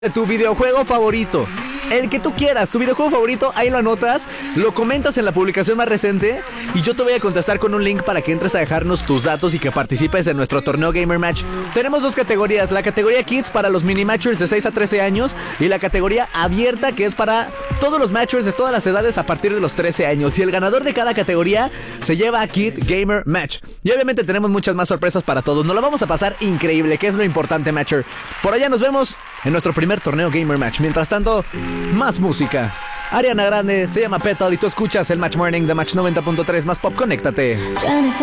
de tu videojuego favorito. El que tú quieras, tu videojuego favorito, ahí lo anotas, lo comentas en la publicación más reciente y yo te voy a contestar con un link para que entres a dejarnos tus datos y que participes en nuestro torneo Gamer Match. Tenemos dos categorías, la categoría Kids para los mini matchers de 6 a 13 años y la categoría abierta que es para todos los matchers de todas las edades a partir de los 13 años. Y el ganador de cada categoría se lleva a Kid Gamer Match. Y obviamente tenemos muchas más sorpresas para todos, nos la vamos a pasar increíble, que es lo importante, matcher. Por allá nos vemos en nuestro primer torneo Gamer Match. Mientras tanto, más música. Ariana Grande, se llama Petal y tú escuchas el Match Morning de Match 90.3 más pop. Conéctate.